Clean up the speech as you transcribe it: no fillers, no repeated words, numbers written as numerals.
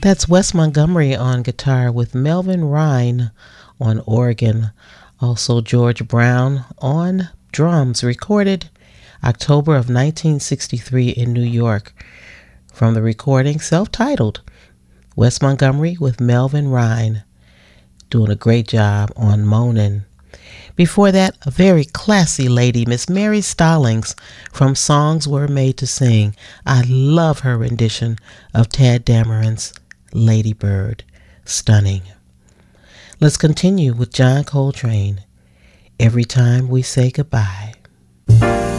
That's Wes Montgomery on guitar with Melvin Rhine on organ. Also George Brown on drums, recorded October of 1963 in New York. From the recording, self-titled, Wes Montgomery with Melvin Rhine, doing a great job on Moanin'. Before that, a very classy lady, Miss Mary Stallings from Songs Were Made to Sing. I love her rendition of Tad Dameron's Lady Bird. Stunning. Let's continue with John Coltrane, Every Time We Say Goodbye.